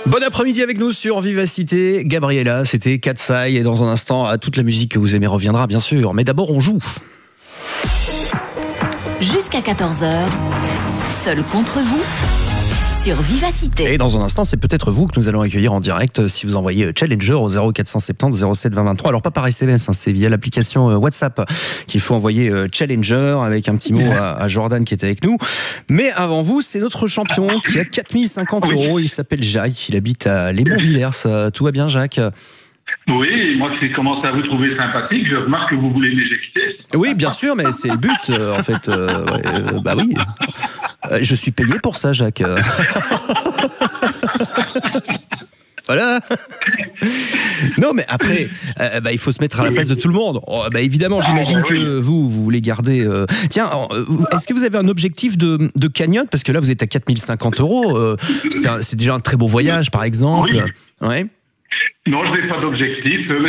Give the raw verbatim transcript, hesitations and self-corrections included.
Bon après-midi avec nous sur Vivacité. Gabriella, c'était Katsai et dans un instant, toute la musique que vous aimez reviendra bien sûr. Mais d'abord, on joue. Jusqu'à quatorze heures, seul contre vous sur Vivacité. Et dans un instant, c'est peut-être vous que nous allons accueillir en direct si vous envoyez Challenger au zéro quatre cent soixante-dix zéro sept vingt vingt-trois. Alors pas par S M S, hein, c'est via l'application WhatsApp qu'il faut envoyer Challenger avec un petit mot à, à Jordan qui est avec nous. Mais avant vous, c'est notre champion qui a quatre mille cinquante euros. Il s'appelle Jacques, il habite à Les Bons-Villers. Tout va bien, Jacques ? Oui, moi qui commence à vous trouver sympathique, je remarque que vous voulez m'éjecter. Oui, bien sûr, mais c'est le but, euh, en fait. Euh, ouais, euh, bah oui. Euh, je suis payé pour ça, Jacques. Voilà. Non, mais après, euh, bah, il faut se mettre à la place de tout le monde. Oh, bah, évidemment, j'imagine que vous, vous voulez garder... Euh... Tiens, euh, est-ce que vous avez un objectif de, de cagnotte ? Parce que là, vous êtes à quatre mille cinquante euros. Euh, c'est, un, c'est déjà un très beau voyage, par exemple. Oui. Ouais. Non, je n'ai pas d'objectif.